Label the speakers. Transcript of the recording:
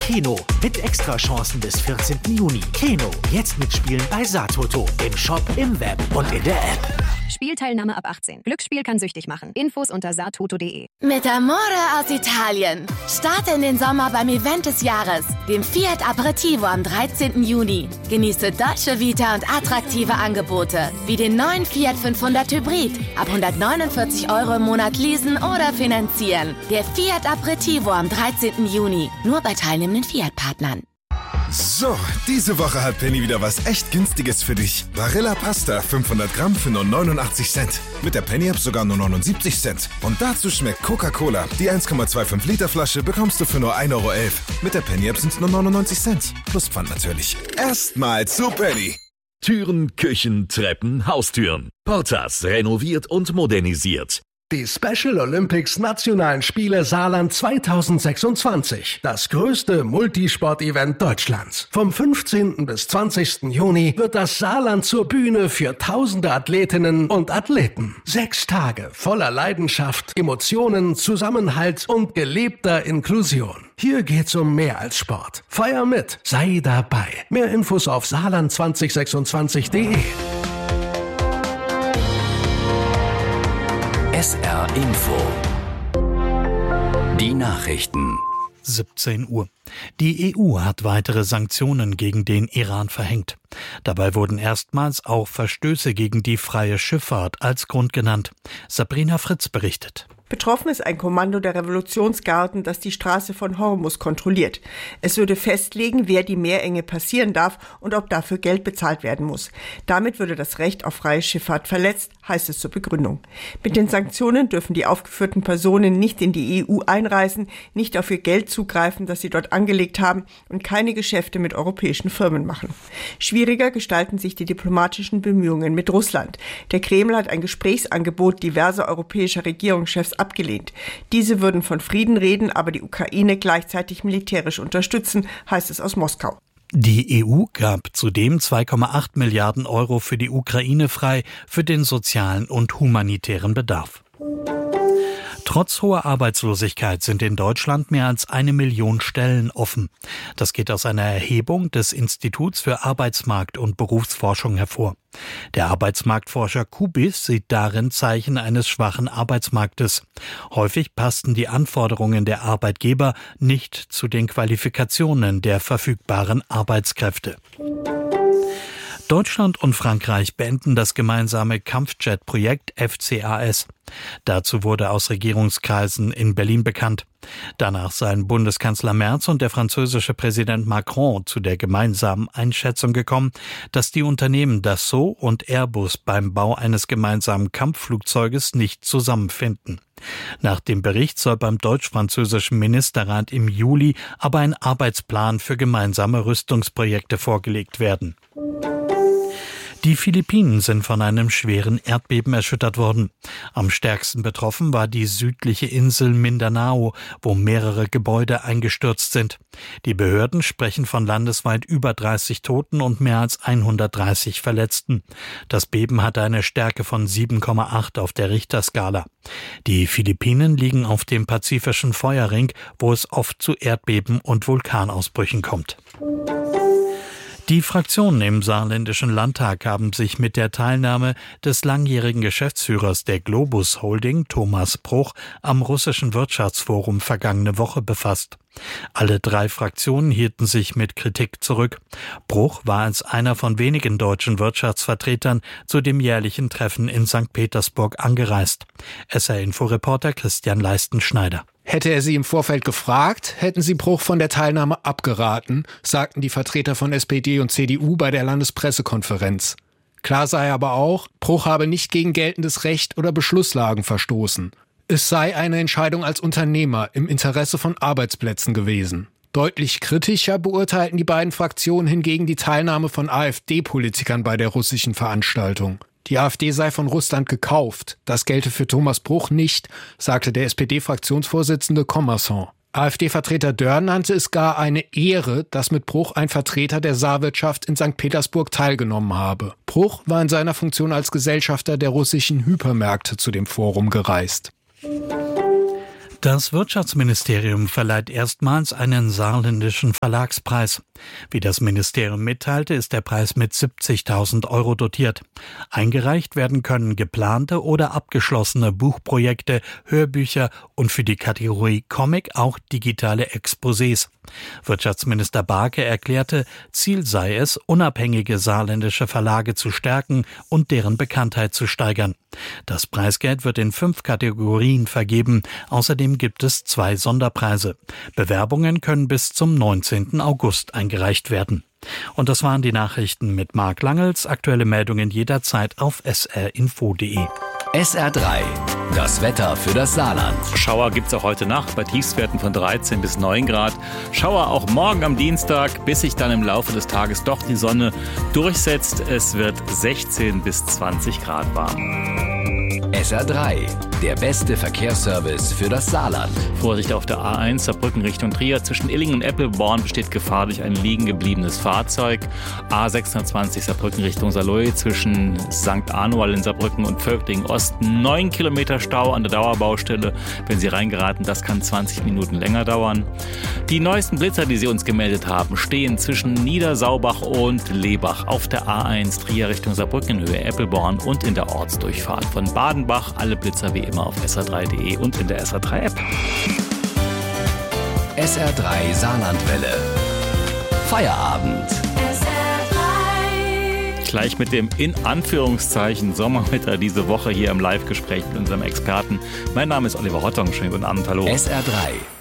Speaker 1: Keno mit Extrachancen bis 14. Juni. Keno, jetzt mitspielen bei Satoto. Im Shop, im Web und in der App.
Speaker 2: Spielteilnahme ab 18. Glücksspiel kann süchtig machen. Infos unter satoto.de.
Speaker 3: Mit Amore aus Italien. Starte in den Sommer beim Event des Jahres, dem Fiat Aperitivo am 13. Juni. Genieße Dolce Vita und attraktive Angebote, wie den neuen Fiat 500 Hybrid. Ab 149 € im Monat leasen oder finanzieren. Der Fiat Aperitivo am 13. Juni. Nur bei teilnehmenden Fiat-Partnern.
Speaker 4: So, diese Woche hat Penny wieder was echt Günstiges für dich. Barilla Pasta, 500 Gramm für nur 89 Cent. Mit der Penny-App sogar nur 79 Cent. Und dazu schmeckt Coca-Cola. Die 1,25 Liter Flasche bekommst du für nur 1,11 €. Mit der Penny-App sind es nur 99 Cent. Plus Pfand natürlich. Erstmal zu Penny.
Speaker 5: Türen, Küchen, Treppen, Haustüren. Portas renoviert und modernisiert.
Speaker 6: Die Special Olympics Nationalen Spiele Saarland 2026. Das größte Multisport-Event Deutschlands. Vom 15. bis 20. Juni wird das Saarland zur Bühne für tausende Athletinnen und Athleten. 6 Tage voller Leidenschaft, Emotionen, Zusammenhalt und gelebter Inklusion. Hier geht's um mehr als Sport. Feier mit, sei dabei. Mehr Infos auf saarland2026.de.
Speaker 7: SR Info. Die Nachrichten.
Speaker 8: 17 Uhr. Die EU hat weitere Sanktionen gegen den Iran verhängt. Dabei wurden erstmals auch Verstöße gegen die freie Schifffahrt als Grund genannt. Sabrina Fritz berichtet.
Speaker 9: Betroffen ist ein Kommando der Revolutionsgarden, das die Straße von Hormuz kontrolliert. Es würde festlegen, wer die Meerenge passieren darf und ob dafür Geld bezahlt werden muss. Damit würde das Recht auf freie Schifffahrt verletzt, heißt es zur Begründung. Mit den Sanktionen dürfen die aufgeführten Personen nicht in die EU einreisen, nicht auf ihr Geld zugreifen, das sie dort angelegt haben und keine Geschäfte mit europäischen Firmen machen. Schwieriger gestalten sich die diplomatischen Bemühungen mit Russland. Der Kreml hat ein Gesprächsangebot diverser europäischer Regierungschefs abgelehnt. Diese würden von Frieden reden, aber die Ukraine gleichzeitig militärisch unterstützen, heißt es aus Moskau.
Speaker 8: Die EU gab zudem 2,8 Milliarden € für die Ukraine frei für den sozialen und humanitären Bedarf. Trotz hoher Arbeitslosigkeit sind in Deutschland mehr als 1 Million Stellen offen. Das geht aus einer Erhebung des Instituts für Arbeitsmarkt- und Berufsforschung hervor. Der Arbeitsmarktforscher Kubis sieht darin Zeichen eines schwachen Arbeitsmarktes. Häufig passten die Anforderungen der Arbeitgeber nicht zu den Qualifikationen der verfügbaren Arbeitskräfte. Deutschland und Frankreich beenden das gemeinsame Kampfjet-Projekt FCAS. Dazu wurde aus Regierungskreisen in Berlin bekannt. Danach seien Bundeskanzler Merz und der französische Präsident Macron zu der gemeinsamen Einschätzung gekommen, dass die Unternehmen Dassault und Airbus beim Bau eines gemeinsamen Kampfflugzeuges nicht zusammenfinden. Nach dem Bericht soll beim deutsch-französischen Ministerrat im Juli aber ein Arbeitsplan für gemeinsame Rüstungsprojekte vorgelegt werden. Die Philippinen sind von einem schweren Erdbeben erschüttert worden. Am stärksten betroffen war die südliche Insel Mindanao, wo mehrere Gebäude eingestürzt sind. Die Behörden sprechen von landesweit über 30 Toten und mehr als 130 Verletzten. Das Beben hatte eine Stärke von 7,8 auf der Richterskala. Die Philippinen liegen auf dem pazifischen Feuerring, wo es oft zu Erdbeben und Vulkanausbrüchen kommt. Die Fraktionen im Saarländischen Landtag haben sich mit der Teilnahme des langjährigen Geschäftsführers der Globus Holding, Thomas Bruch, am russischen Wirtschaftsforum vergangene Woche befasst. Alle 3 Fraktionen hielten sich mit Kritik zurück. Bruch war als einer von wenigen deutschen Wirtschaftsvertretern zu dem jährlichen Treffen in St. Petersburg angereist. SR-Info-Reporter Christian Leistenschneider.
Speaker 10: Hätte er sie im Vorfeld gefragt, hätten sie Bruch von der Teilnahme abgeraten, sagten die Vertreter von SPD und CDU bei der Landespressekonferenz. Klar sei aber auch, Bruch habe nicht gegen geltendes Recht oder Beschlusslagen verstoßen. Es sei eine Entscheidung als Unternehmer im Interesse von Arbeitsplätzen gewesen. Deutlich kritischer beurteilten die beiden Fraktionen hingegen die Teilnahme von AfD-Politikern bei der russischen Veranstaltung. Die AfD sei von Russland gekauft. Das gelte für Thomas Bruch nicht, sagte der SPD-Fraktionsvorsitzende Commerçant. AfD-Vertreter Dörr nannte es gar eine Ehre, dass mit Bruch ein Vertreter der Saarwirtschaft in St. Petersburg teilgenommen habe. Bruch war in seiner Funktion als Gesellschafter der russischen Hypermärkte zu dem Forum gereist.
Speaker 8: Das Wirtschaftsministerium verleiht erstmals einen saarländischen Verlagspreis. Wie das Ministerium mitteilte, ist der Preis mit 70.000 € dotiert. Eingereicht werden können geplante oder abgeschlossene Buchprojekte, Hörbücher und für die Kategorie Comic auch digitale Exposés. Wirtschaftsminister Barke erklärte, Ziel sei es, unabhängige saarländische Verlage zu stärken und deren Bekanntheit zu steigern. Das Preisgeld wird in 5 Kategorien vergeben. Außerdem gibt es 2 Sonderpreise. Bewerbungen können bis zum 19. August eingereicht werden. Und das waren die Nachrichten mit Marc Langels. Aktuelle Meldungen jederzeit auf srinfo.de.
Speaker 7: SR3, das Wetter für das Saarland.
Speaker 11: Schauer gibt's auch heute Nacht bei Tiefstwerten von 13 bis 9 Grad. Schauer auch morgen am Dienstag, bis sich dann im Laufe des Tages doch die Sonne durchsetzt. Es wird 16 bis 20 Grad warm.
Speaker 7: SR3, der beste Verkehrsservice für das Saarland.
Speaker 11: Vorsicht auf der A1 Saarbrücken Richtung Trier. Zwischen Illingen und Eppelborn besteht Gefahr durch ein liegen gebliebenes Fahrzeug. A620 Saarbrücken Richtung Saarlouis zwischen St. Anual in Saarbrücken und Völklingen Osten. 9 Kilometer Stau an der Dauerbaustelle. Wenn Sie reingeraten, das kann 20 Minuten länger dauern. Die neuesten Blitzer, die Sie uns gemeldet haben, stehen zwischen Niedersaubach und Lebach auf der A1 Trier Richtung Saarbrücken in Höhe Eppelborn und in der Ortsdurchfahrt von Badenbach. Alle Blitzer wie immer auf sr3.de und in der SR3-App.
Speaker 7: SR3 Saarlandwelle. Feierabend.
Speaker 11: Gleich mit dem in Anführungszeichen Sommerwetter diese Woche hier im Live-Gespräch mit unserem Experten. Mein Name ist Oliver Rottung. Schönen guten Abend, hallo.
Speaker 7: SR3.